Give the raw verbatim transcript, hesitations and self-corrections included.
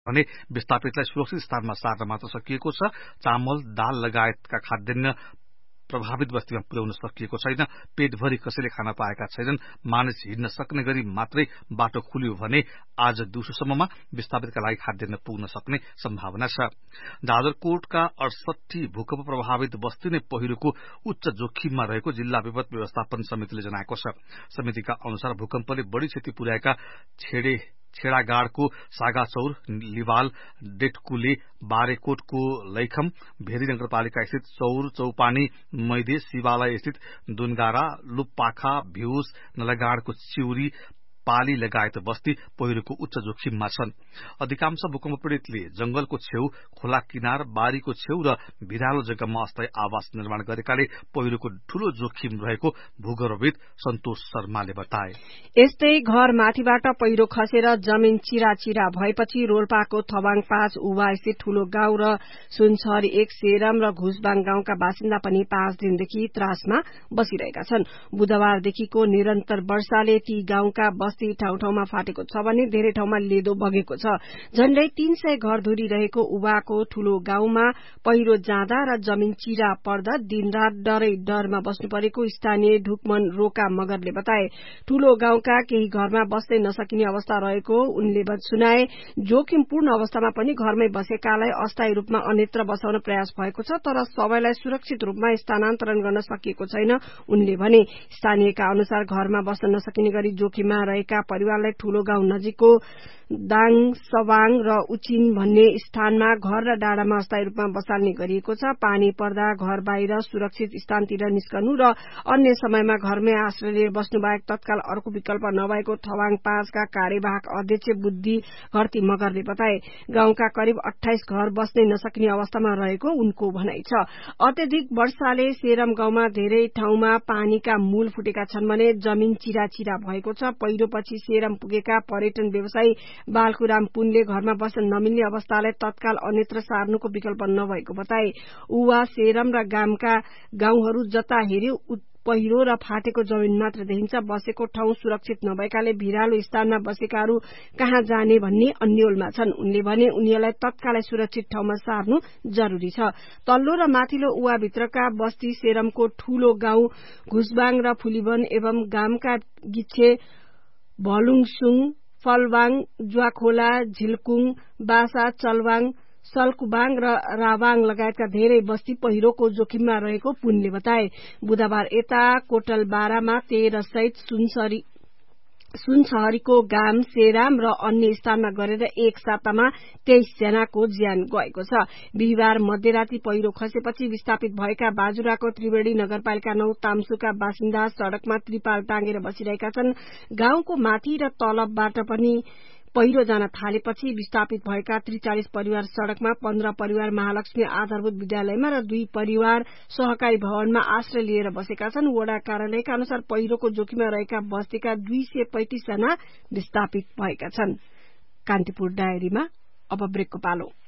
भने विस्थापितलाई सुरक्षित स्थानमा सार्न मात्र सकिएको छ। चामल, दाल लगायतका खाद्यान्न प्रभावित बस्तीमा पुर्याउन सकिएको छैन। पेटभरि कसैले खान पाएका छैनन्। मानिस हिँड्न सक्ने गरी मात्रै बाटो खुल्यो भने आज दिउँसोसम्ममा विस्थापितका लागि खाद्यान्न पुग्न सक्ने सम्भावना छ। जाजरकोटका अडसठी भूकम्प प्रभावित बस्ती नै पहिरोको उच्च जोखिममा रहेको जिल्ला विपद व्यवस्थापन समितिले जनाएको छ। समितिका अनुसार भूकम्पले बढ़ी क्षति पुर्याएका छेडे छेडागाडको सागाचौर, लिवाल, डेटकुले, बारेकोटको लैखम, भेरी नगरपालिका स्थित चौर, चौपानी, मैदे, शिवालय स्थित दुनगारा, लुप्पाखा, भ्यूस, नलगाडको चिउरी, पाली लगायत बस्ती पहिरोको उच्च जोखिममा छन्। अधिकांश भूकम्प पीड़ितले जंगलको छेउ, खोला किनार, बारीको छेउ र भिरालो जग्गामा अस्थायी आवास निर्माण गरेकाले पहिरोको ठूलो जोखिम रहेको भूगर्भविद सन्तोष शर्माले बताए। यस्तै घर माथिबाट पहिरो खसेर जमिन चिराचिरा भएपछि रोल्पाको थवाङ पाँच उवा स्थित ठूलो गाउँ र सुनछरी एक सेरम र घुसबाङ गाउँका बासिन्दा पनि पाँच दिनदेखि त्रासमा बसिरहेका छन्। बुधबारदेखिको निरन्तर वर्षाले ती गाउँका बस्ती ठाउँ ठाउँमा फाटेको छ भने धेरै ठाउँमा लेदो बगेको छ। झण्डै तीन सय घरधुरी रहेको उवाको ठूलो गाउँमा पहिरो जाँदा र जमिन चिरा पर्दा दिनरात डरै डरमा बस्नु परेको स्थानीय ढुकमन रोका मगरले बताए। ठूलो गाउँका केही घरमा बस्दै नसकिने अवस्था रहेको उनले सुनाए। जोखिमपूर्ण अवस्थामा पनि घरमै बसेकालाई अस्थायी रूपमा अन्यत्र बसाउन प्रयास भएको छ, तर सबैलाई सुरक्षित रूपमा स्थानान्तरण गर्न सकिएको छैन। उनले भने स्थानीयका अनुसार घरमा बस्न नसकिने गरी जोखिममा रहेका परिवारलाई ठूलो गाउँ नजिकको दाङ, सवाङ र उचिन भन्ने स्थानमा घर र डाँडामा अस्थायी रूपमा बसाल्ने गरिएको छ। पानी पर्दा घर बाहिर सुरक्षित स्थानतिर निस्कनु र अन्य समयमा घरमै आश्रय लिएर बस्नु बाहेक तत्काल अर्को विकल्प नभएको थवाङ पाँचका कार्यवाहक अध्यक्ष बुद्धि घरती मगरले बताए। गाउँका करिब अठाइस घर बस्नै नसकिने अवस्थामा रहेको उनको भनाइ छ। अत्यधिक वर्षाले सेरम गाउँमा धेरै ठाउँमा पानीका मूल फुटेका छन् भने जमिन चिराचिरा भएको छ। पहिरोपछि सेरम पुगेका पर्यटन व्यवसायी बालकुराम पुनले घरमा बस्न नमिल्ने अवस्थालाई तत्काल अन्यत्र सार्नुको विकल्प नभएको बताए। उवा, सेरम र गामका गाउँहरू जता हेर्यो पहिरो र फाटेको जमिन मात्र देखिन्छ। बसेको ठाउँ सुरक्षित नभएकाले भिरालो स्थानमा बसेकाहरू कहाँ जाने भन्ने अन्योलमा छन्। उनले भने उनीहरूलाई तत्कालै सुरक्षित ठाउँमा सार्नु जरूरी छ। तल्लो र माथिल्लो उवाभित्रका बस्ती सेरमको ठूलो गाउँ घुसबाङ र फुलिवन एवं गामका गिच्छे, भलुङसुङ, फलवाङ, ज्वाखोला, झिल्कुङ, बासा, चलवाङ, सल्कुबाङ र रावाङ लगायतका धेरै बस्ती पहिरोको जोखिममा रहेको पुनले बताए। बुधबार यता कोटलबारामा तेह्र सहित सुनसरी सुनछहरीको गाम, सेराम र अन्य स्थानमा गरेर एक सातामा तेइस जनाको ज्यान गएको छ। बिहिबार मध्यराती पहिरो खसेपछि विस्थापित भएका बाजुराको त्रिवेणी नगरपालिका नौ तामसुका बासिन्दा सड़कमा त्रिपाल टाँगेर बसिरहेका छन्। गाउँको माथि र तलबबाट पनि पहिरो जान थालेपछि विस्थापित भएका त्रिचालिस परिवार सड़कमा, पन्ध्र परिवार महालक्ष्मी आधारभूत विद्यालयमा र दुई परिवार सहकारी भवनमा आश्रय लिएर बसेका छन्। वडा कार्यालयका अनुसार पहिरोको जोखिममा रहेका बस्तीका दुई सय पैंतिस जना विस्थापित भएका छन्। कान्तिपुर डायरीमा अब ब्रेकको पालो।